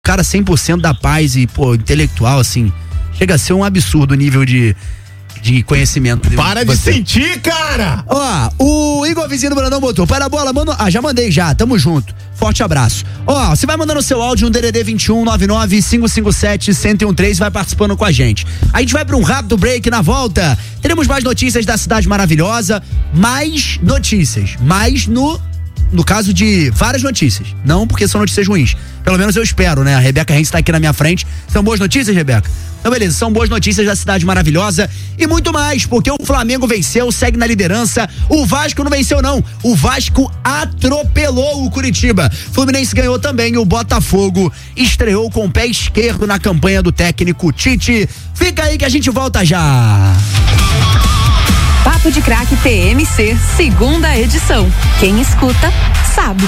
cara 100% da paz e, pô, intelectual, assim, chega a ser um absurdo o nível de conhecimento. Para de sentir, cara! Ó, o Igor Vizinho do Brandão botou, para a bola, mano, já mandei já, tamo junto, forte abraço. Ó, você vai mandando seu áudio no DDD 21 99 557 1013 e vai participando com a gente. A gente vai pra um rápido break, na volta teremos mais notícias da cidade maravilhosa, mais notícias, mais no caso de várias notícias, não porque são notícias ruins, pelo menos eu espero, né? A Rebeca Reis tá aqui na minha frente. São boas notícias, Rebeca? Então beleza, são boas notícias da cidade maravilhosa e muito mais, porque o Flamengo venceu, segue na liderança, o Vasco não venceu não, o Vasco atropelou o Curitiba, Fluminense ganhou também, o Botafogo estreou com o pé esquerdo na campanha do técnico Tite. Fica aí que a gente volta já. Papo de Craque TMC, segunda edição. Quem escuta, sabe.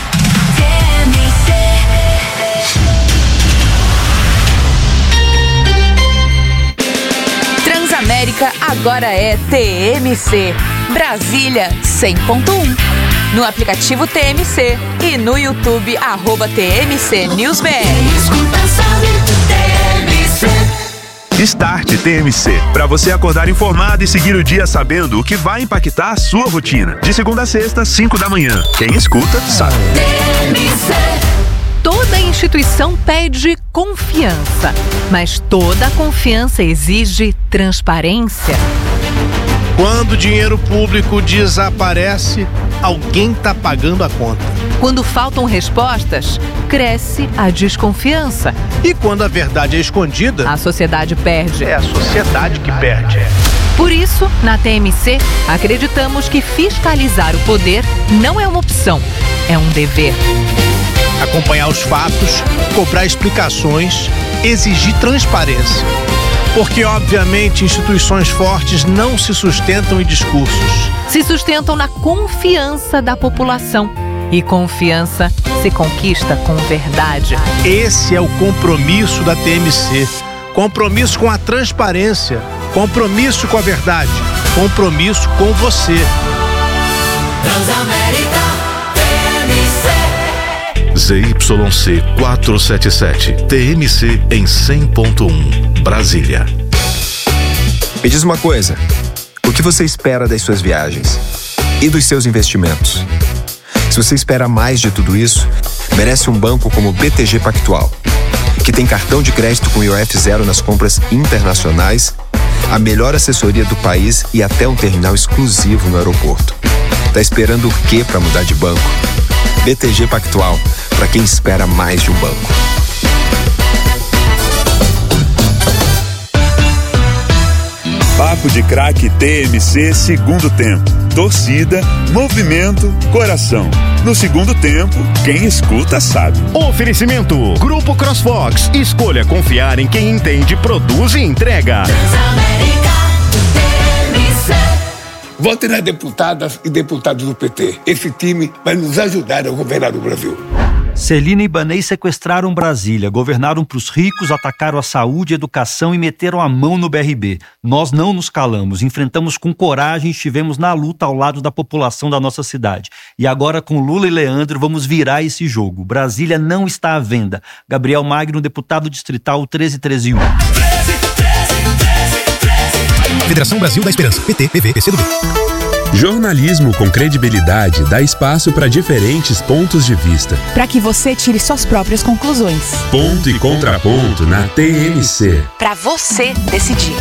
Transamérica agora é TMC. Brasília 100.1. No aplicativo TMC e no YouTube @TMC News BR. Escuta, sabe, TMC. Start TMC, para você acordar informado e seguir o dia sabendo o que vai impactar a sua rotina. De segunda a sexta, 5 da manhã. Quem escuta, sabe. TMC. Toda instituição pede confiança, mas toda confiança exige transparência. Quando o dinheiro público desaparece, alguém tá pagando a conta. Quando faltam respostas, cresce a desconfiança. E quando a verdade é escondida, A sociedade perde. é a sociedade que perde. Por isso, na TMC, acreditamos que fiscalizar o poder não é uma opção, é um dever. Acompanhar os fatos, cobrar explicações, exigir transparência. Porque, obviamente, instituições fortes não se sustentam em discursos. Se sustentam na confiança da população. E confiança se conquista com verdade. Esse é o compromisso da TMC. Compromisso com a transparência. Compromisso com a verdade. Compromisso com você. Transamérica TMC. ZYC 477, TMC em 100.1, Brasília. Me diz uma coisa, o que você espera das suas viagens? E dos seus investimentos? Se você espera mais de tudo isso, merece um banco como o BTG Pactual, que tem cartão de crédito com IOF zero nas compras internacionais, a melhor assessoria do país e até um terminal exclusivo no aeroporto. Tá esperando o quê para mudar de banco? BTG Pactual, para quem espera mais de um banco. Papo de Craque TMC, segundo tempo. Torcida, movimento, coração. No segundo tempo, quem escuta sabe. Oferecimento: Grupo CrossFox. Escolha confiar em quem entende, produz e entrega. Transamérica TMC. Vote nas deputadas e deputados do PT. Esse time vai nos ajudar a governar o Brasil. Celina e Ibanez sequestraram Brasília, governaram para os ricos, atacaram a saúde, a educação e meteram a mão no BRB. Nós não nos calamos, enfrentamos com coragem e estivemos na luta ao lado da população da nossa cidade. E agora com Lula e Leandro vamos virar esse jogo. Brasília não está à venda. Gabriel Magno, deputado distrital 13101. Federação Brasil da Esperança, PT, PV, PCdoB. Jornalismo com credibilidade dá espaço para diferentes pontos de vista. Para que você tire suas próprias conclusões. Ponto e contraponto na TMC. Para você decidir.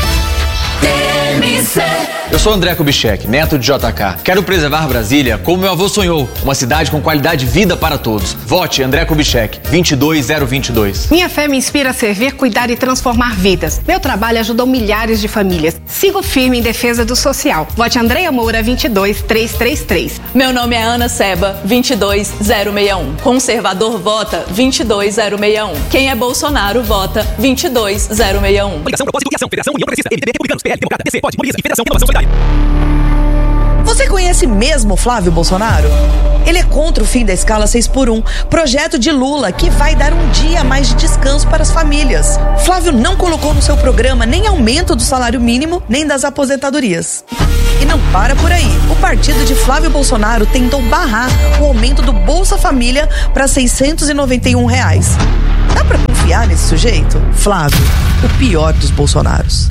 TMC. Eu sou André Kubitschek, neto de JK. Quero preservar Brasília como meu avô sonhou, uma cidade com qualidade de vida para todos. Vote André Kubitschek, 22022. Minha fé me inspira a servir, cuidar e transformar vidas. Meu trabalho ajudou milhares de famílias. Sigo firme em defesa do social. Vote Andréia Moura, 22333. Meu nome é Ana Seba, 22061. Conservador vota 22061. Quem é Bolsonaro vota 22061. Ligação, propósito, filiação, Federação, União Progressista, MDB, Republicanos, PL, Democrata, DC, Pode, Mobiliza e Federação, Inovação Solidária. Você conhece mesmo Flávio Bolsonaro? Ele é contra o fim da escala 6x1, projeto de Lula que vai dar um dia a mais de descanso para as famílias. Flávio não colocou no seu programa nem aumento do salário mínimo, nem das aposentadorias. E não para por aí. O partido de Flávio Bolsonaro tentou barrar o aumento do Bolsa Família para R$691. Dá pra confiar nesse sujeito? Flávio, o pior dos Bolsonaros.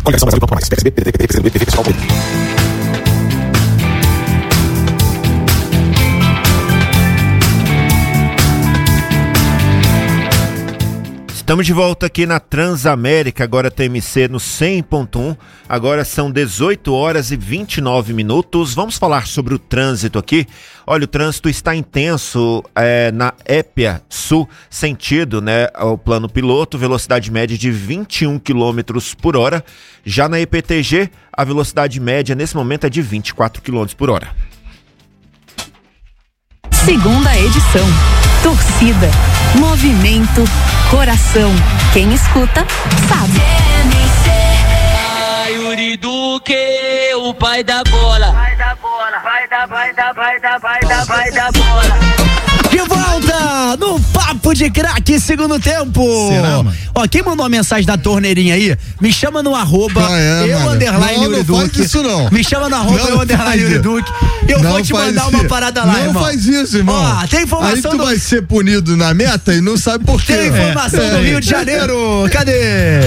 Estamos de volta aqui na Transamérica, agora TMC no 100.1, agora são 18 horas e 29 minutos. Vamos falar sobre o trânsito aqui. Olha, o trânsito está intenso na Épia Sul, sentido, né, ao plano piloto, velocidade média de 21 km por hora. Já na EPTG, a velocidade média nesse momento é de 24 km por hora. Segunda edição. Torcida, movimento, coração. Quem escuta, sabe. Yuri Duque, o pai da bola. Vai da bola, vai da bola. De volta no Papo de Craque, segundo tempo. Será, mano? Ó, quem mandou a mensagem da torneirinha aí, me chama no arroba _Yuri Duque. Não faz isso não. Me chama no arroba Yuri Duque. Eu vou te mandar uma parada lá, irmão. Não faz isso, irmão. Ó, tem informação. Aí tu vai ser punido na meta e não sabe por quê. Tem informação do Rio de Janeiro. Cadê?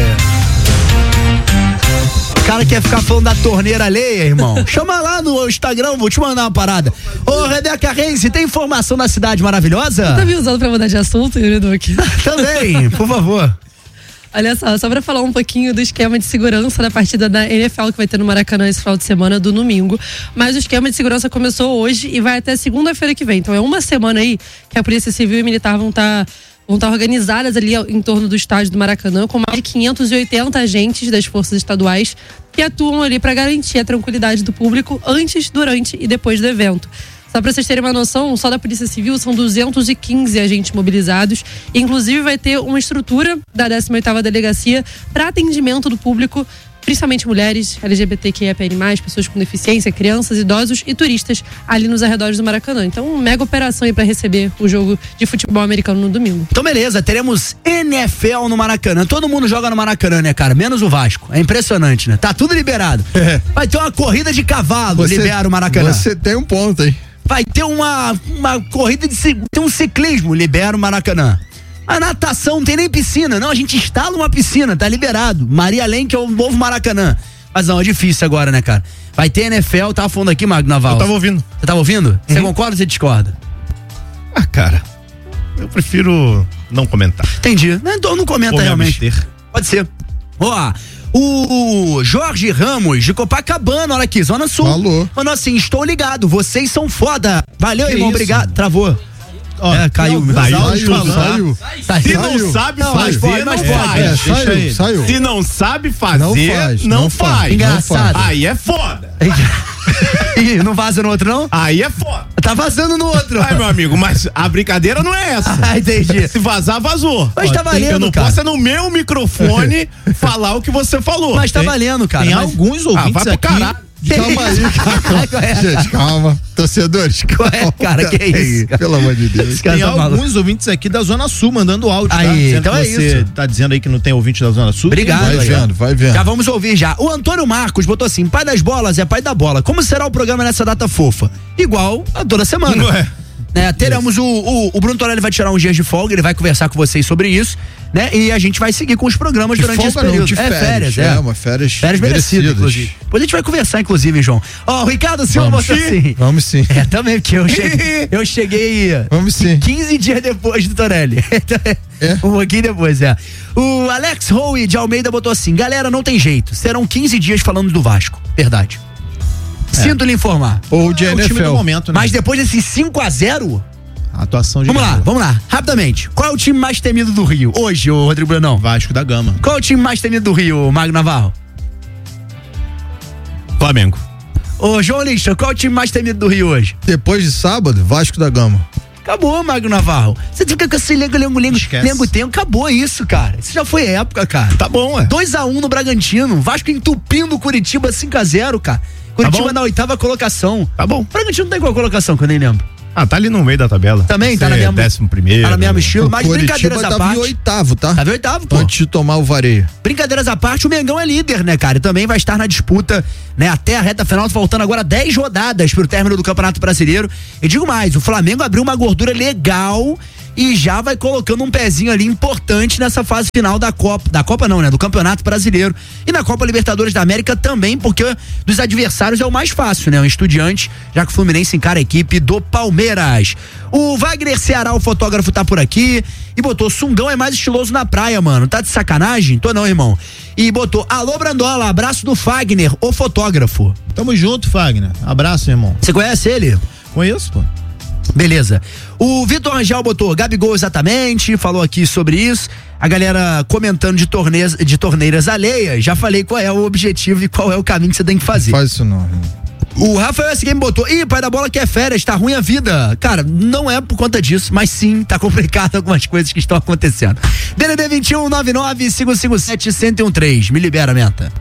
O cara quer ficar falando da torneira alheia, irmão. Chama lá no Instagram, vou te mandar uma parada. Ô, Rebeca Reis, tem informação da cidade maravilhosa? Tá me usando pra mudar de assunto, Yuri Duque? Também, por favor. Olha só pra falar um pouquinho do esquema de segurança da partida da NFL que vai ter no Maracanã esse final de semana, do domingo. Mas o esquema de segurança começou hoje e vai até segunda-feira que vem. Então é uma semana aí que a Polícia Civil e Militar vão estar organizadas ali em torno do estádio do Maracanã, com mais de 580 agentes das forças estaduais que atuam ali para garantir a tranquilidade do público antes, durante e depois do evento. Só para vocês terem uma noção, só da Polícia Civil são 215 agentes mobilizados. Inclusive vai ter uma estrutura da 18ª Delegacia para atendimento do público, principalmente mulheres, LGBTQIA+, pessoas com deficiência, crianças, idosos e turistas ali nos arredores do Maracanã. Então, uma mega operação aí para receber o jogo de futebol americano no domingo. Então, beleza, teremos NFL no Maracanã. Todo mundo joga no Maracanã, né, cara? Menos o Vasco. É impressionante, né? Tá tudo liberado. Vai ter uma corrida de cavalo, libera o Maracanã. Você tem um ponto, hein? Vai ter uma corrida tem um ciclismo, libera o Maracanã. A natação não tem nem piscina, não, a gente instala uma piscina, tá liberado. Maria Além, que é o novo Maracanã. Mas não, é difícil agora, né, cara? Vai ter NFL, tava falando aqui, Magno Naval. Eu tava ouvindo. Você tava ouvindo? Você concorda ou você discorda? Ah, cara, eu prefiro não comentar. Entendi, então não comenta realmente. Pode ser. Ó, o Jorge Ramos de Copacabana, olha aqui, Zona Sul. Falou. Falou assim, estou ligado, vocês são foda. Valeu, que irmão, isso? Obrigado. Travou. Ó, caiu. Saiu. Se não sabe fazer, não faz. Saiu. Se não sabe fazer, não faz. Engraçado. Aí é foda. Ih, não vaza no outro, não? Aí é foda. Tá vazando no outro. Ai, meu amigo, mas a brincadeira não é essa. Ah, entendi. Se vazar, vazou. Mas tá valendo, eu não cara. posso no meu microfone falar o que você falou. Mas tá valendo, cara. Tem alguns ouvintes vai pro aqui. Caralho. Calma aí, cara. Gente, calma. Torcedores, calma. Cara, que é isso? Cara? Pelo amor de Deus. Tem alguns ouvintes aqui da Zona Sul mandando áudio, aí, tá? Dizendo então que você tá dizendo aí que não tem ouvinte da Zona Sul. Obrigado. Vai vendo. Já vamos ouvir já. O Antônio Marcos botou assim, pai das bolas é pai da bola. Como será o programa nessa data fofa? Igual a toda semana. Não é? Teremos o Bruno Torelli vai tirar uns dias de folga, ele vai conversar com vocês sobre isso, né? E a gente vai seguir com os programas durante esse período. De férias, férias merecidas, inclusive. Depois a gente vai conversar, inclusive, João. Ó, o Ricardo Silva botou assim. Vamos sim. Também, porque eu cheguei Vamos sim. 15 dias depois do Torelli. Um pouquinho depois, O Alex Howe de Almeida botou assim, galera, não tem jeito, serão 15 dias falando do Vasco. Verdade. Sinto lhe informar. Ou de NFL. O time do momento, né? Mas depois desse 5-0... A atuação de Vamos lá, rapidamente. Qual é o time mais temido do Rio hoje, ô Rodrigo Brunão? Vasco da Gama. Qual é o time mais temido do Rio, Magno Navarro? Flamengo. Ô João Lixa, qual é o time mais temido do Rio hoje? Depois de sábado, Vasco da Gama. Acabou, Magno Navarro. Você fica com esse lengo-tengo. Acabou isso, cara. Isso já foi época, cara. Tá bom, 2-1 no Bragantino. Vasco entupindo o Curitiba 5-0, cara. Curitiba na 8ª colocação. Tá bom. O Bragantino não tem qual colocação, que eu nem lembro. Tá ali no meio da tabela. Também tá na mesma. 11º. Tá no mesmo estilo, mas brincadeiras à parte. Tava em 8º, tá? Tava em 8º, pô. Antes de tomar o vareio. Brincadeiras à parte, o Mengão é líder, né, cara? E também vai estar na disputa, né, até a reta final, faltando agora 10 rodadas pro término do Campeonato Brasileiro. E digo mais, o Flamengo abriu uma gordura legal e já vai colocando um pezinho ali importante nessa fase final da Copa não, né? Do Campeonato Brasileiro. E na Copa Libertadores da América também, porque dos adversários é o mais fácil, né? O Estudiantes, já que o Fluminense encara a equipe do Palmeiras. O Wagner Ceará, o fotógrafo, tá por aqui e botou: Sungão é mais estiloso na praia, mano. Tá de sacanagem? Tô não, irmão. E botou: alô, Brandola, abraço do Fagner, o fotógrafo. Tamo junto, Fagner. Abraço, irmão. Você conhece ele? Conheço, pô. Beleza. O Vitor Angel botou Gabigol exatamente, falou aqui sobre isso. A galera comentando de torneiras alheias. Já falei qual é o objetivo e qual é o caminho que você tem que fazer. Não faz isso não. O Rafael S. Game botou: ih, pai da bola quer férias, tá ruim a vida. Cara, não é por conta disso, mas sim, tá complicado algumas coisas que estão acontecendo. DDD 21 99 557 1013. Me libera, Menta.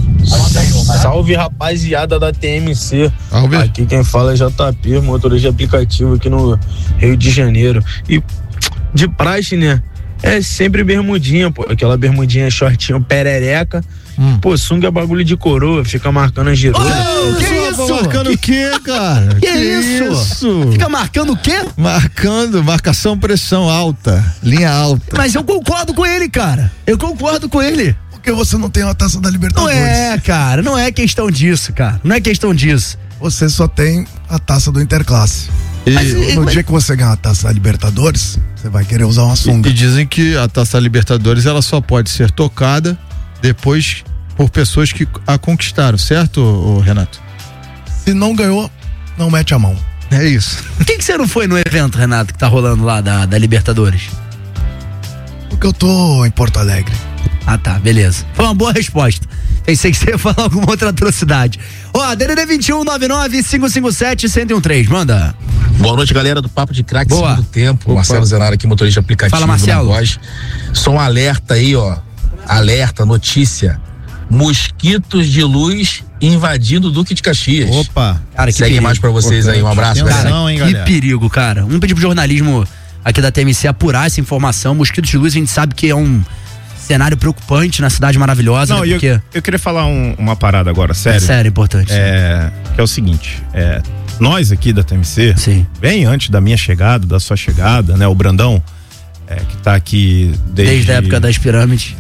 Salve, rapaziada da TMC. Salve. Aqui quem fala é JP, motorista de aplicativo aqui no Rio de Janeiro. E de praxe, né? É sempre bermudinha, pô. Aquela bermudinha shortinho perereca. Pô, sunga é bagulho de coroa, fica marcando a girola. Que isso? Marcando o quê, cara? Que isso? Fica marcando o quê? Marcando, marcação, pressão alta, linha alta. Mas eu concordo com ele, cara. Eu concordo com ele. Porque você não tem uma taça da Libertadores. Não é, cara, não é questão disso, cara. Não é questão disso. Você só tem a taça do Interclasse. E no dia que você ganhar a taça da Libertadores, você vai querer usar uma sunga. E dizem que a taça da Libertadores ela só pode ser tocada depois por pessoas que a conquistaram, certo, Renato? Se não ganhou, não mete a mão. É isso. Por que você não foi no evento, Renato, que tá rolando lá da Libertadores? Porque eu tô em Porto Alegre. Ah, tá, beleza. Foi uma boa resposta. Pensei que você ia falar alguma outra atrocidade. Ó, DDD 21 99 557 1013. Manda. Boa noite, galera do Papo de Craque, Boa. Segundo Tempo. Opa. Marcelo Zenaro aqui, motorista aplicativo. Fala, Marcelo. Só um alerta aí, ó. Alerta, notícia. Mosquitos de luz invadindo o Duque de Caxias. Opa. Cara, que segue perigo. mais pra vocês aí. Um abraço, cara. galera. Que perigo, cara. Vamos pedir pro jornalismo aqui da TMC apurar essa informação. Mosquitos de luz, a gente sabe que é um cenário preocupante na cidade maravilhosa. Não, né? Porque... eu queria falar uma parada agora, sério. Sério, importante. Que é o seguinte, nós aqui da TMC, sim, bem antes da minha chegada, da sua chegada, né, o Brandão, que tá aqui desde a época das pirâmides.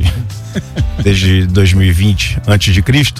Desde 2020, antes de Cristo,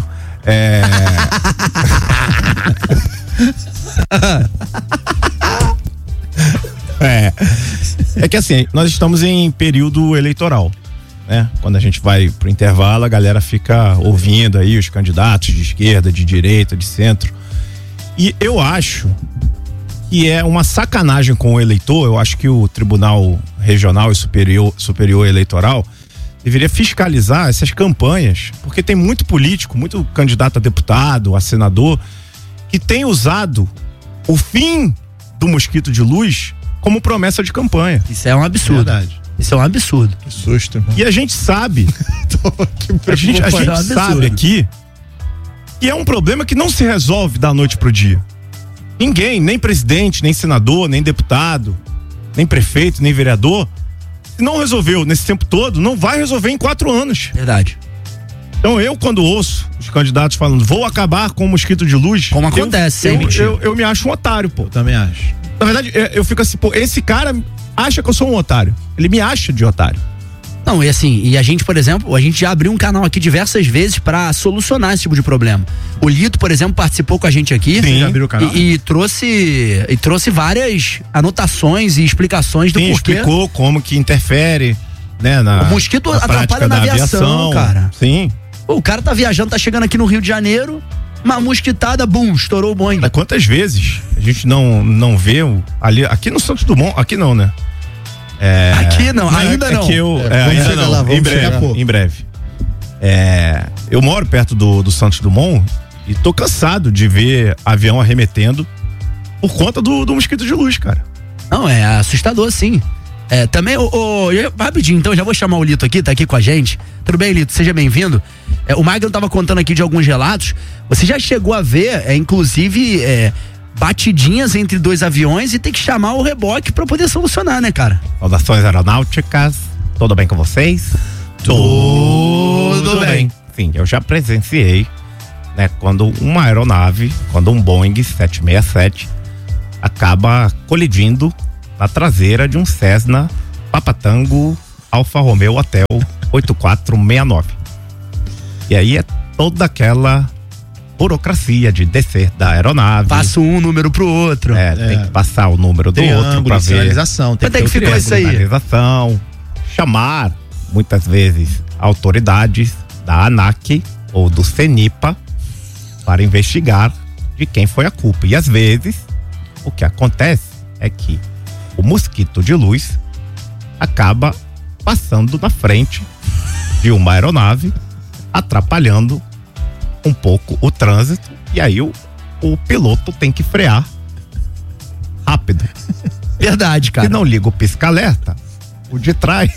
é que assim, nós estamos em período eleitoral, né? Quando a gente vai pro intervalo, a galera fica ouvindo aí os candidatos de esquerda, de direita, de centro. E eu acho que é uma sacanagem com o eleitor. Eu acho que o Tribunal Regional e Superior Eleitoral deveria fiscalizar essas campanhas, porque tem muito político, muito candidato a deputado, a senador, que tem usado o fim do mosquito de luz como promessa de campanha. Isso é um absurdo. Verdade. Isso é um absurdo. Que susto, irmão. E a gente sabe, a gente sabe aqui que é um problema que não se resolve da noite pro dia. Ninguém, nem presidente, nem senador, nem deputado, nem prefeito, nem vereador, se não resolveu nesse tempo todo, não vai resolver em 4 anos. Verdade. Então eu, quando ouço os candidatos falando, vou acabar com o mosquito de luz, como acontece sempre. Eu me acho um otário, pô. Eu também acho. Na verdade, eu fico assim, pô, esse cara acha que eu sou um otário. Ele me acha de otário. Não, e assim, e a gente, por exemplo, a gente já abriu um canal aqui diversas vezes pra solucionar esse tipo de problema. O Lito, por exemplo, participou com a gente aqui. Sim, já abriu o canal. E trouxe várias anotações e explicações do porquê. Explicou como que interfere, né, o mosquito atrapalha na aviação, cara. Sim. Pô, o cara tá viajando, tá chegando aqui no Rio de Janeiro, uma mosquitada, bum, estourou o Boeing. Mas quantas vezes a gente não vê ali, aqui no Santos Dumont, aqui não, né? Aqui não, ainda não. Ainda não, lá, em breve. Eu moro perto do Santos Dumont e tô cansado de ver avião arremetendo por conta do mosquito de luz, cara. Não, é assustador, sim. Também, rapidinho, então, já vou chamar o Lito aqui, tá aqui com a gente. Tudo bem, Lito? Seja bem-vindo. O Magno tava contando aqui de alguns relatos. Você já chegou a ver, inclusive, batidinhas entre dois aviões e tem que chamar o reboque pra poder solucionar, né, cara? Saudações aeronáuticas, tudo bem com vocês? Tudo bem. Sim, eu já presenciei, né, quando uma aeronave, quando um Boeing 767 acaba colidindo na traseira de um Cessna Papatango Alfa Romeo Hotel 8469. E aí é toda aquela burocracia de descer da aeronave. Passa um número pro outro. Tem que passar o número do outro pra ver. Sinalização. Quanto é que ficou isso aí? Sinalização, chamar, muitas vezes, autoridades da ANAC ou do CENIPA para investigar de quem foi a culpa. E às vezes, o que acontece é que o mosquito de luz acaba passando na frente de uma aeronave, atrapalhando um pouco o trânsito, e aí o piloto tem que frear rápido. Verdade, cara. Se não liga o pisca-alerta, o de trás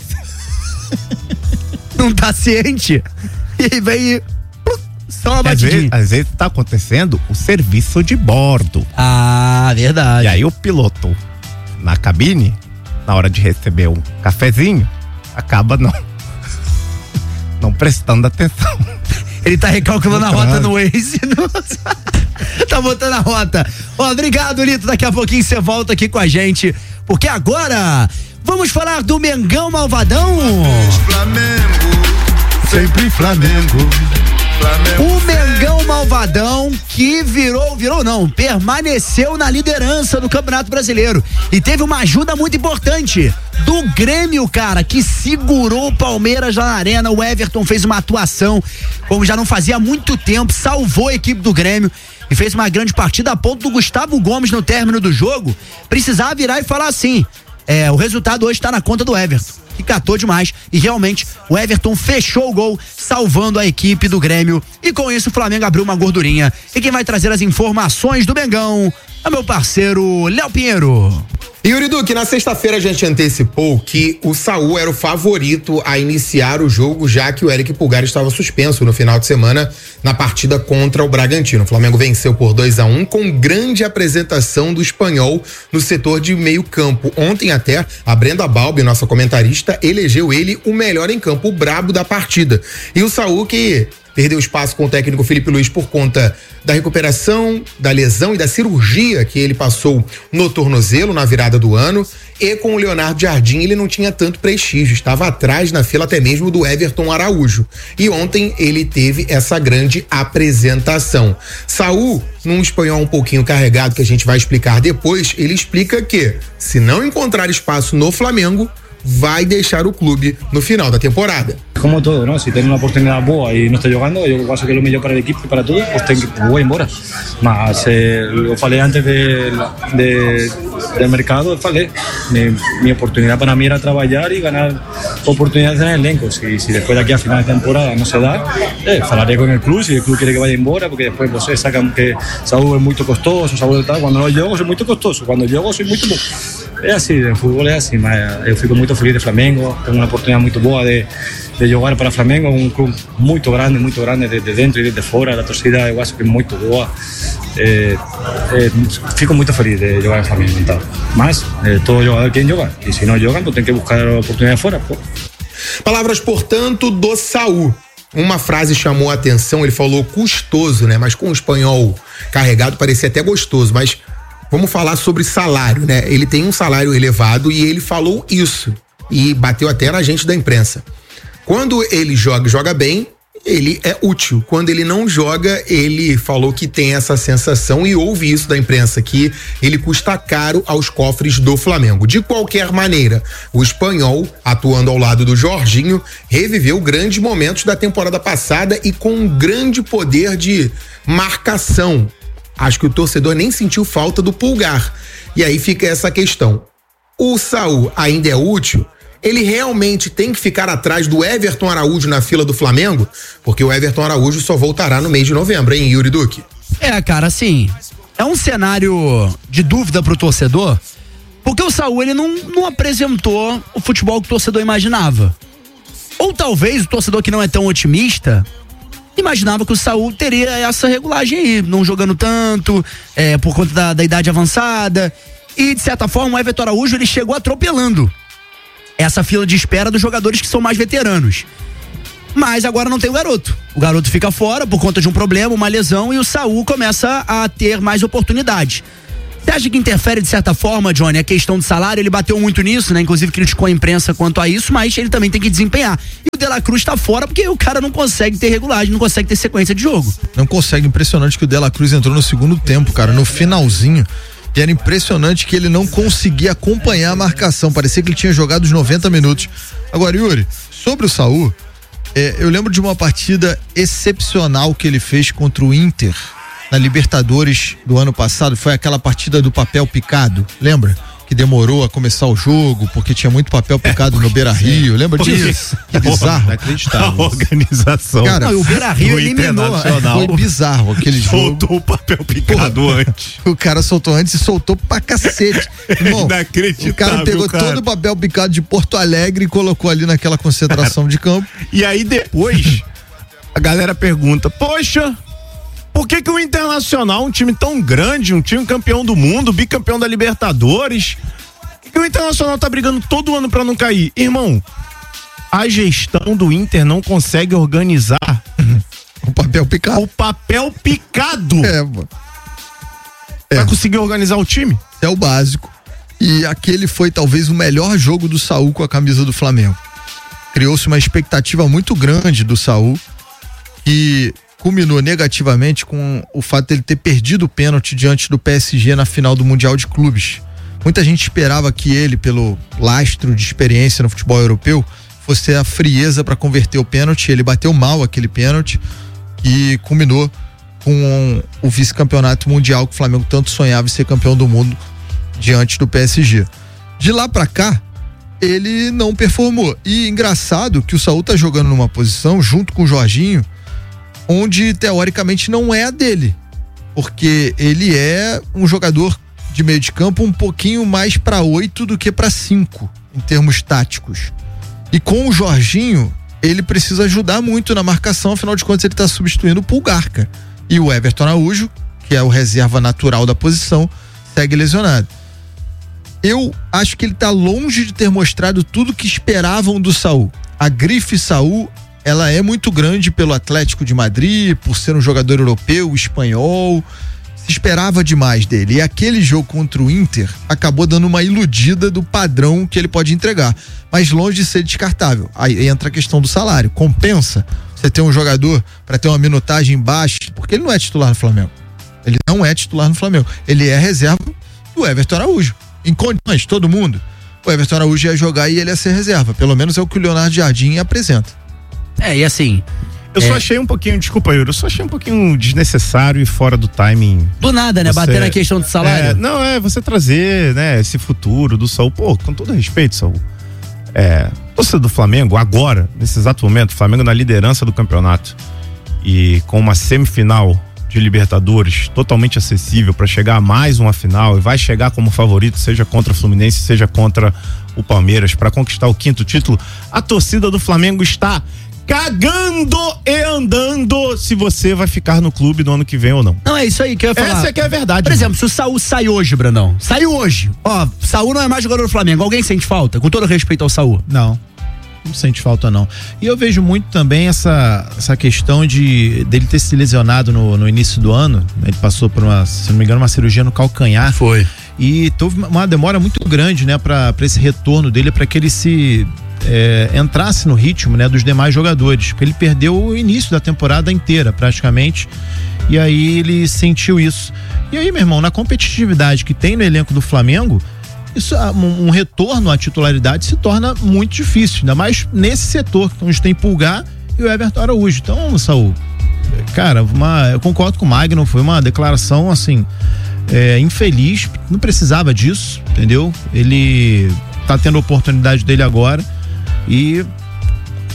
não tá ciente e vem só uma batidinha. Às vezes tá acontecendo o serviço de bordo. Ah, verdade. E aí o piloto na cabine, na hora de receber um cafezinho, acaba não prestando atenção. Ele tá recalculando a rota no Waze. Tá botando a rota. Ó, obrigado, Lito. Daqui a pouquinho você volta aqui com a gente, porque agora vamos falar do Mengão Malvadão. Flamengo, sempre Flamengo. O Mengão Malvadão que permaneceu na liderança do Campeonato Brasileiro e teve uma ajuda muito importante do Grêmio, cara, que segurou o Palmeiras lá na arena. O Everton fez uma atuação como já não fazia há muito tempo, salvou a equipe do Grêmio e fez uma grande partida a ponto do Gustavo Gomes, no término do jogo, precisar virar e falar assim: o resultado hoje tá na conta do Everton, que catou demais, e realmente o Everton fechou o gol, salvando a equipe do Grêmio, e com isso o Flamengo abriu uma gordurinha. E quem vai trazer as informações do Mengão é meu parceiro Léo Pinheiro. Yuri Duque, na sexta-feira a gente antecipou que o Saúl era o favorito a iniciar o jogo, já que o Eric Pulgar estava suspenso no final de semana na partida contra o Bragantino. O Flamengo venceu por 2-1 com grande apresentação do espanhol no setor de meio campo. Ontem até a Brenda Balbi, nossa comentarista, elegeu ele o melhor em campo, o brabo da partida. E o Saúl, que perdeu espaço com o técnico Felipe Luiz por conta da recuperação, da lesão e da cirurgia que ele passou no tornozelo na virada do ano, e com o Leonardo Jardim ele não tinha tanto prestígio, estava atrás na fila até mesmo do Everton Araújo, e ontem ele teve essa grande apresentação. Saúl, num espanhol um pouquinho carregado que a gente vai explicar depois, ele explica que se não encontrar espaço no Flamengo, vai deixar o clube no final da temporada. Como todo, ¿no? Si tengo una oportunidad boa y no estoy jugando, yo pienso que es lo mejor para el equipo y para todo, pues voy embora. Mas lo falei antes del mercado, falei, mi oportunidad para mí era trabajar y ganar oportunidades en el elenco. Si después de aquí a final de temporada no se da, falaré con el club, si el club quiere que vaya embora, porque después vocês sacan que Saúl es muy costoso, Saúl tal, cuando no jogo soy muy costoso, cuando jogo soy muito bom. É assim, o futebol é assim, mas eu fico muito feliz de Flamengo, tenho uma oportunidade muito boa de jogar para Flamengo, um clube muito grande de dentro e de fora, a torcida eu acho que é muito boa, fico muito feliz de jogar em Flamengo, então. Mas todo jogador quer jogar, e se não jogam, então tem que buscar a oportunidade fora. Pô. Palavras, portanto, do Saúl. Uma frase chamou a atenção, ele falou custoso, né? Mas com o espanhol carregado parecia até gostoso, mas vamos falar sobre salário, né? Ele tem um salário elevado e ele falou isso. E bateu até na gente da imprensa. Quando ele joga bem, ele é útil. Quando ele não joga, ele falou que tem essa sensação e ouve isso da imprensa, que ele custa caro aos cofres do Flamengo. De qualquer maneira, o espanhol, atuando ao lado do Jorginho, reviveu grandes momentos da temporada passada e com um grande poder de marcação. Acho que o torcedor nem sentiu falta do Pulgar. E aí fica essa questão. O Saúl ainda é útil? Ele realmente tem que ficar atrás do Everton Araújo na fila do Flamengo? Porque o Everton Araújo só voltará no mês de novembro, hein, Yuri Duque? Cara, assim, é um cenário de dúvida pro torcedor, porque o Saúl, ele não apresentou o futebol que o torcedor imaginava. Ou talvez o torcedor que não é tão otimista imaginava que o Saul teria essa regulagem aí, não jogando tanto, por conta da idade avançada. E, de certa forma, o Everton Araújo, ele chegou atropelando essa fila de espera dos jogadores que são mais veteranos. Mas agora não tem o garoto. O garoto fica fora por conta de um problema, uma lesão, e o Saul começa a ter mais oportunidades. Você acha que interfere de certa forma, Johnny, a questão do salário? Ele bateu muito nisso, né? Inclusive criticou a imprensa quanto a isso, mas ele também tem que desempenhar. E o De La Cruz tá fora porque o cara não consegue ter regulagem, não consegue ter sequência de jogo. Não consegue. Impressionante que o De La Cruz entrou no segundo tempo, cara, no finalzinho. E era impressionante que ele não conseguia acompanhar a marcação. Parecia que ele tinha jogado os 90 minutos. Agora, Yuri, sobre o Saul, eu lembro de uma partida excepcional que ele fez contra o Inter na Libertadores do ano passado. Foi aquela partida do papel picado, lembra? Que demorou a começar o jogo porque tinha muito papel picado no Beira-Rio, lembra disso? Que bizarro. A organização. Cara, o Beira-Rio eliminou, foi bizarro aquele jogo. Soltou o papel picado antes. O cara soltou antes e soltou pra cacete. Irmão, inacreditável, o cara pegou todo o papel picado de Porto Alegre e colocou ali naquela concentração de campo. E aí depois a galera pergunta, poxa, por que o Internacional, um time tão grande, um time campeão do mundo, bicampeão da Libertadores, que o Internacional tá brigando todo ano pra não cair? Irmão, a gestão do Inter não consegue organizar o papel picado. Mano. Vai conseguir organizar o time? É o básico. E aquele foi talvez o melhor jogo do Saul com a camisa do Flamengo. Criou-se uma expectativa muito grande do Saul, que culminou negativamente com o fato dele ter perdido o pênalti diante do PSG na final do Mundial de Clubes. Muita gente esperava que ele, pelo lastro de experiência no futebol europeu, fosse ter a frieza para converter o pênalti. Ele bateu mal aquele pênalti e culminou com o vice-campeonato mundial que o Flamengo tanto sonhava em ser campeão do mundo diante do PSG. De lá para cá, ele não performou. E engraçado que o Saul tá jogando numa posição, junto com o Jorginho, onde teoricamente não é a dele, porque ele é um jogador de meio de campo um pouquinho mais para 8 do que para 5 em termos táticos. E com o Jorginho, ele precisa ajudar muito na marcação, afinal de contas ele está substituindo o Pulgar, cara. E o Everton Araújo, que é o reserva natural da posição, segue lesionado. Eu acho que ele está longe de ter mostrado tudo que esperavam do Saul. A grife Saul, ela é muito grande pelo Atlético de Madrid, por ser um jogador europeu, espanhol. Se esperava demais dele. E aquele jogo contra o Inter acabou dando uma iludida do padrão que ele pode entregar. Mas longe de ser descartável. Aí entra a questão do salário. Compensa você ter um jogador para ter uma minutagem baixa, porque ele não é titular no Flamengo. Ele não é titular no Flamengo. Ele é reserva do Everton Araújo. Em condições, todo mundo. O Everton Araújo ia jogar e ele ia ser reserva. Pelo menos é o que o Leonardo Jardim apresenta. E assim, eu só achei um pouquinho, desculpa, Yuri, eu só achei um pouquinho desnecessário e fora do timing. Do nada, né? Bater na questão do salário. Você trazer, né, esse futuro do Saul. Pô, com todo respeito, Saul. Torcida do Flamengo, agora, nesse exato momento, Flamengo na liderança do campeonato e com uma semifinal de Libertadores totalmente acessível para chegar a mais uma final, e vai chegar como favorito, seja contra o Fluminense, seja contra o Palmeiras, para conquistar o 5º título. A torcida do Flamengo está cagando e andando se você vai ficar no clube no ano que vem ou não. Não, é isso aí que eu ia falar. Essa é que é a verdade. Por exemplo, se o Saul sai hoje, Brandão, saiu hoje, Saul não é mais jogador do Flamengo, alguém sente falta? Com todo respeito ao Saul. Não sente falta não. E eu vejo muito também essa questão dele ter se lesionado no início do ano. Ele passou por se não me engano, uma cirurgia no calcanhar. Foi. E teve uma demora muito grande, né, para esse retorno dele, para que ele se entrasse no ritmo, né, dos demais jogadores, porque ele perdeu o início da temporada inteira praticamente, e aí ele sentiu isso. E aí, meu irmão, na competitividade que tem no elenco do Flamengo, isso, um retorno à titularidade se torna muito difícil, ainda mais nesse setor onde tem Pulgar e o Everton Araújo. Então, Saul, cara, eu concordo com o Magno, foi uma declaração assim, infeliz, não precisava disso, entendeu? Ele tá tendo a oportunidade dele agora e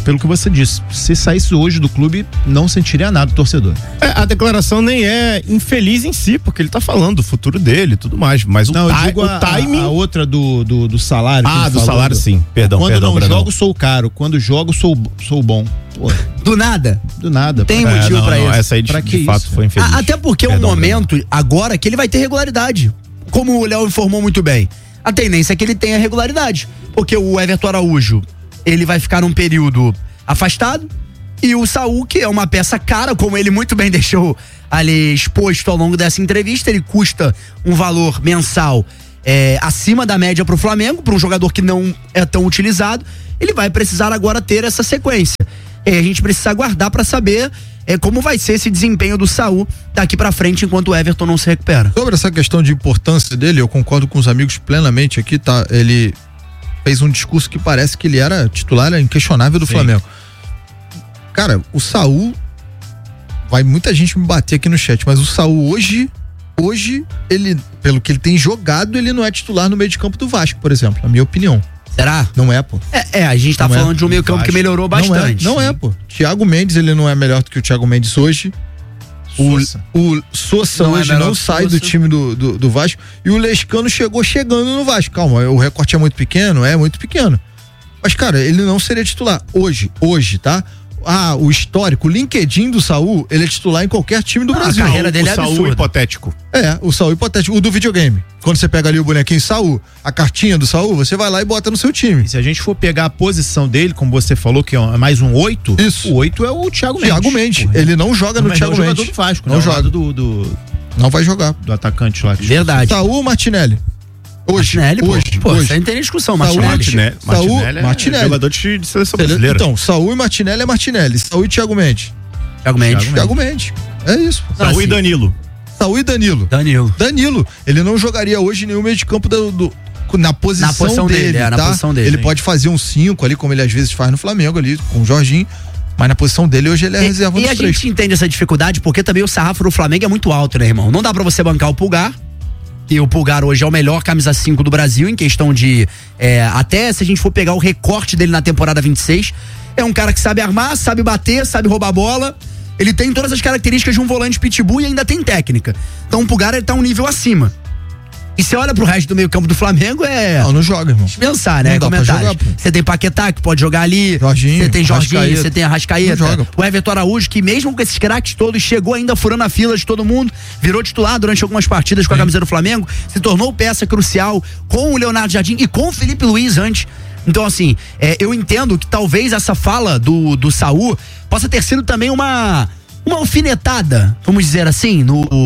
pelo que você disse, se saísse hoje do clube, não sentiria nada o torcedor. A declaração nem é infeliz em si, porque ele tá falando do futuro dele e tudo mais, mas não, eu digo o timing... A outra do salário. Do salário sim, perdão. Quando não jogo, sou caro, quando jogo, sou bom. Pô. Do nada? Do nada. Tem motivo pra isso. Essa aí de fato foi infeliz. Até porque é um momento agora que ele vai ter regularidade. Como o Léo informou muito bem. A tendência é que ele tenha regularidade. Porque o Everton Araújo, ele vai ficar num período afastado. E o Saúl, que é uma peça cara, como ele muito bem deixou ali exposto ao longo dessa entrevista, ele custa um valor mensal acima da média pro Flamengo, para um jogador que não é tão utilizado. Ele vai precisar agora ter essa sequência. A gente precisa aguardar para saber como vai ser esse desempenho do Saúl daqui para frente enquanto o Everton não se recupera. Sobre essa questão de importância dele, eu concordo com os amigos plenamente aqui, tá? Ele fez um discurso que parece que ele era titular inquestionável do Flamengo. Cara, o Saúl, vai muita gente me bater aqui no chat, mas o Saúl hoje ele, pelo que ele tem jogado, ele não é titular no meio de campo do Vasco, por exemplo, na minha opinião. Será? Não é, pô. A gente tá falando de um meio campo que melhorou bastante. Não é, pô. Thiago Mendes, ele não é melhor do que o Thiago Mendes hoje. O Sousa hoje não sai do time do Vasco. E o Lescano chegando no Vasco. Calma, o recorte é muito pequeno? É muito pequeno. Mas, cara, ele não seria titular. Hoje, tá? O histórico, o LinkedIn do Saúl, ele é titular em qualquer time do Brasil. A carreira dele é absurda. O Saúl hipotético. O Saúl hipotético. O do videogame. Quando você pega ali o bonequinho Saúl, a cartinha do Saúl, você vai lá e bota no seu time. E se a gente for pegar a posição dele, como você falou, que é mais um 8, isso. O 8 é o Thiago Mendes. Thiago Mendes. Ele não joga no Thiago Mendes. É o jogador do Vasco, não joga. Não vai jogar. Do atacante lá. Verdade. Saúl ou Martinelli? Hoje. Você não tem discussão, Martinelli. Martinelli. Jogador de seleção brasileira. Então, Saúl e Martinelli é Martinelli. Saúl e Thiago Mendes. Thiago Mendes. É isso. Saúl e Danilo. Saúl e Danilo. Ele não jogaria hoje nenhum meio de campo na posição dele, tá? Na posição dele. Ele pode fazer um 5 ali, como ele às vezes faz no Flamengo ali, com o Jorginho. Mas na posição dele hoje ele é reserva E a gente entende essa dificuldade porque também o sarrafo do Flamengo é muito alto, né, irmão? Não dá pra você bancar o Pulgar. E o Pulgar hoje é o melhor camisa 5 do Brasil em questão de... até se a gente for pegar o recorte dele na temporada 26, é um cara que sabe armar, sabe bater, sabe roubar a bola. Ele tem todas as características de um volante pitbull e ainda tem técnica. Então o Pulgar, ele tá um nível acima. E você olha pro resto do meio campo do Flamengo, não joga, irmão. Pensar, né? Comentários. Você tem Paquetá, que pode jogar ali. Você tem Jorginho, você tem Arrascaeta. O Everton Araújo, que mesmo com esses craques todos, chegou ainda furando a fila de todo mundo, virou titular durante algumas partidas com a camisa do Flamengo, se tornou peça crucial com o Leonardo Jardim e com o Felipe Luiz antes. Então, assim, eu entendo que talvez essa fala do Saúl possa ter sido também uma alfinetada, vamos dizer assim,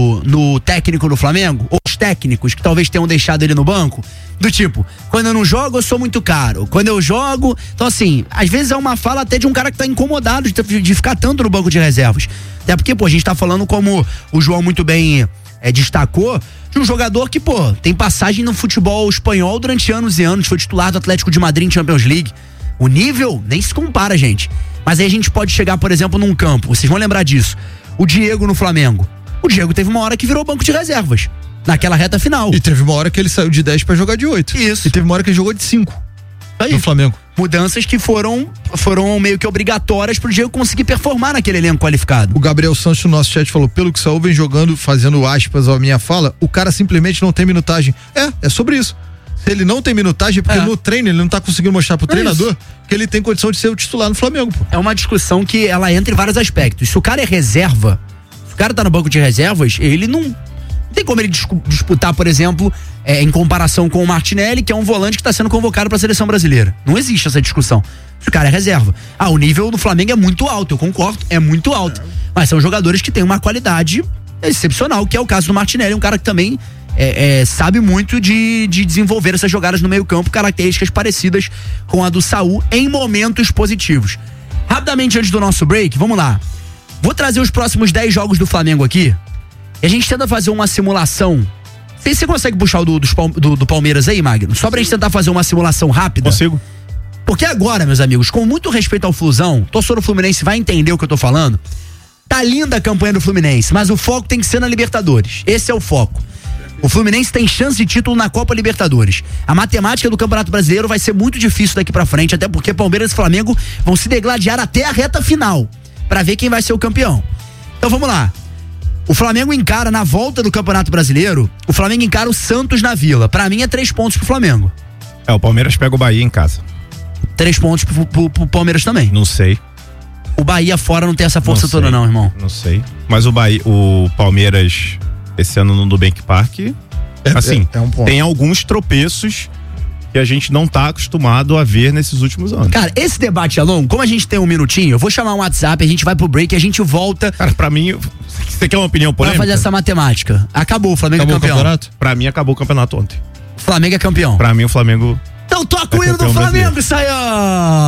no técnico do Flamengo, ou os técnicos que talvez tenham deixado ele no banco, do tipo, quando eu não jogo eu sou muito caro, quando eu jogo, então assim, às vezes é uma fala até de um cara que tá incomodado de ficar tanto no banco de reservas, até porque, a gente tá falando, como o João muito bem destacou, de um jogador que, tem passagem no futebol espanhol durante anos e anos, foi titular do Atlético de Madrid em Champions League. O nível nem se compara, gente. Mas aí a gente pode chegar, por exemplo, num campo, vocês vão lembrar disso, o Diego no Flamengo. O Diego teve uma hora que virou banco de reservas, naquela reta final. E teve uma hora que ele saiu de 10 pra jogar de 8. Isso. E teve uma hora que ele jogou de 5. No Flamengo. Mudanças que foram meio que obrigatórias pro Diego conseguir performar naquele elenco qualificado. O Gabriel Santos no nosso chat falou, pelo que o Saúl vem jogando, fazendo aspas à minha fala, o cara simplesmente não tem minutagem. É sobre isso. Se ele não tem minutagem, porque no treino ele não tá conseguindo mostrar pro treinador que ele tem condição de ser o titular no Flamengo, pô. É uma discussão que ela entra em vários aspectos. Se o cara é reserva, se o cara tá no banco de reservas, ele não tem como ele disputar, por exemplo, em comparação com o Martinelli, que é um volante que tá sendo convocado pra seleção brasileira. Não existe essa discussão. Se o cara é reserva. O nível do Flamengo é muito alto, eu concordo, é muito alto. Mas são jogadores que têm uma qualidade excepcional, que é o caso do Martinelli, um cara que também sabe muito de desenvolver essas jogadas no meio campo, características parecidas com a do Saúl em momentos positivos. Rapidamente, antes do nosso break, vamos lá. Vou trazer os próximos 10 jogos do Flamengo aqui, e a gente tenta fazer uma simulação. Você consegue puxar o do Palmeiras aí, Magno? Só pra gente tentar fazer uma simulação rápida. Consigo. Porque agora, meus amigos, com muito respeito ao Flusão, torcedor do Fluminense vai entender o que eu tô falando. Tá linda a campanha do Fluminense, mas o foco tem que ser na Libertadores. Esse é o foco. O Fluminense tem chance de título na Copa Libertadores. A matemática do Campeonato Brasileiro vai ser muito difícil daqui pra frente, até porque Palmeiras e Flamengo vão se degladiar até a reta final, pra ver quem vai ser o campeão. Então vamos lá. O Flamengo encara, na volta do Campeonato Brasileiro, o Flamengo encara o Santos na Vila. Pra mim é 3 pontos pro Flamengo. O Palmeiras pega o Bahia em casa. 3 pontos pro Palmeiras também. Não sei. O Bahia fora não tem essa força toda não, irmão. Não sei. Mas o Palmeiras, esse ano no Nubank Park, assim, tem alguns tropeços que a gente não tá acostumado a ver nesses últimos anos. Cara, esse debate é longo. Como a gente tem um minutinho, eu vou chamar um WhatsApp, a gente vai pro break e a gente volta. Cara, pra mim, você quer uma opinião polêmica? Pra fazer essa matemática. Acabou, o Flamengo é campeão. O campeonato? Pra mim, acabou o campeonato ontem. O Flamengo é campeão. Pra mim, o Flamengo... Então toca o hino do Flamengo, Sayão!